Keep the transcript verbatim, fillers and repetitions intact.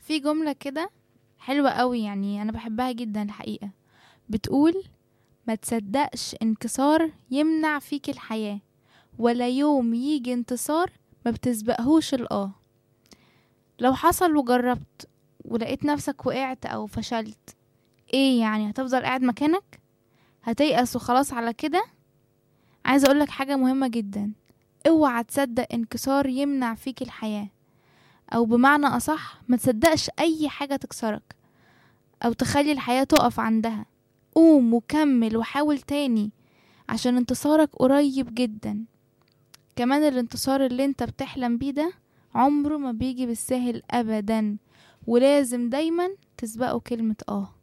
في جملة كده حلوة قوي، يعني انا بحبها جدا الحقيقة. بتقول: ما تصدقش انكسار يمنع فيك الحياة، ولا يوم يجي انتصار ما بتسبقهوش الاه. لو حصل وجربت ولقيت نفسك وقعت او فشلت، ايه يعني هتفضل قاعد مكانك؟ هتيأس وخلاص على كده؟ عايزة اقولك حاجة مهمة جدا: اوعى تصدق انكسار يمنع فيك الحياة، او بمعنى اصح ما تصدقش اي حاجة تكسرك او تخلي الحياة تقف عندها. قوم وكمل وحاول تاني، عشان انتصارك قريب جدا. كمان الانتصار اللي انت بتحلم بيه ده عمره ما بيجي بالسهل ابدا، ولازم دايما تسبقه كلمة اه.